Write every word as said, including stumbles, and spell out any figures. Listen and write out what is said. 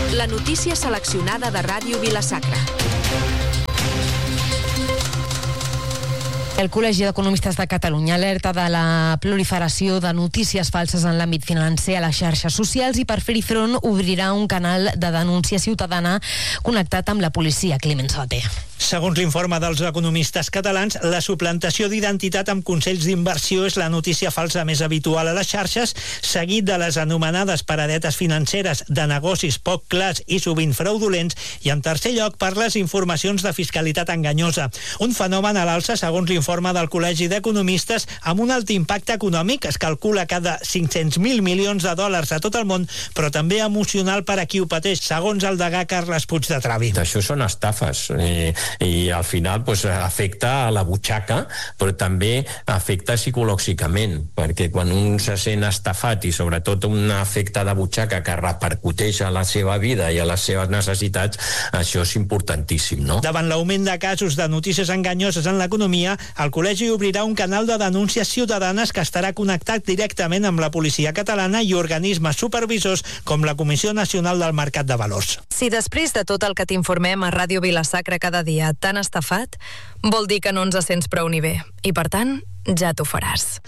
La notícia seleccionada de Ràdio Vila-sacra. El Col·legi d'Economistes de Catalunya alerta de la proliferació de notícies falses en l'àmbit financer a les xarxes socials i per fer-hi front obrirà un canal de denúncia ciutadana connectat amb la policia. Climent Sabater. Segons l'informe dels economistes catalans, la suplantació d'identitat amb consells d'inversió és la notícia falsa més habitual a les xarxes, seguit de les anomenades paradetes financeres de negocis poc clars i sovint fraudulents, i en tercer lloc per les informacions de fiscalitat enganyosa. Un fenomen a l'alça, segons l'informe del Col·legi d'Economistes, amb un alt impacte econòmic, es calcula cada cinc-cents mil milions de dòlars a tot el món, però també emocional per a qui ho pateix, segons el degà Carles Puig de Travi. Això són estafes. Eh... i al final pues, afecta a la butxaca, però també afecta psicològicament, perquè quan un se sent estafat i sobretot un efecte de butxaca que repercuteix a la seva vida i a les seves necessitats, això és importantíssim, no? Davant l'augment de casos de notícies enganyoses en l'economia, el Col·legi obrirà un canal de denúncies ciutadanes que estarà connectat directament amb la policia catalana i organismes supervisors com la Comissió Nacional del Mercat de Valors. Si després de tot el que t'informem a Ràdio Vila-sacra cada dia t'han estafat, vol dir que no ens sents prou ni bé. I per tant, ja t'ho faràs.